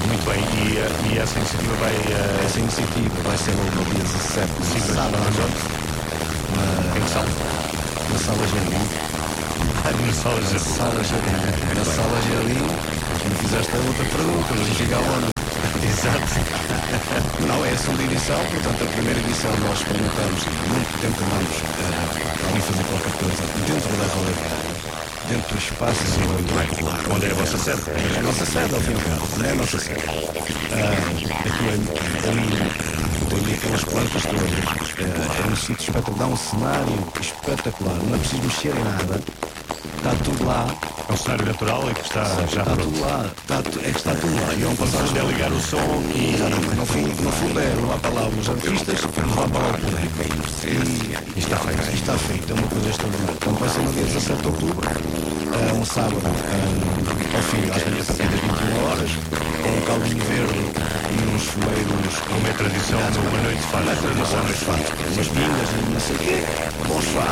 Muito bem, e essa iniciativa vai. Essa iniciativa vai ser no dia 17 de sábado, Em que sala? na Sala Jardim. Na sala de Na Sala Jardim, me fizeste a outra pergunta, mas chega onde? Exato. Não, é a segunda edição, portanto, a primeira edição nós experimentamos muito tempo, vamos ali fazer qualquer coisa dentro da roda, dentro do espaço. Onde é a vossa sede? É a nossa sede, ao fim e ao cabo, não é a nossa sede. Ali aquelas plantas todas, é um sítio espetacular, dá um cenário espetacular, não é preciso mexer em nada, está tudo lá. É um cenário natural e que está já Está pronto. tudo lá, é que está tudo lá. E é um passagem É ligar o som e. exatamente. No fundo é levar para lá os artistas, levar para lá o público. E está feito. Está feito, é uma coisa extraordinária. Então vai ser no dia 17 de outubro, um sábado, ao fim, às vezes a partir das 21 horas, com um caldinho verde e uns fuleiros. Uma tradição de uma noite de fado. Umas pingas e não sei o quê, bons fados.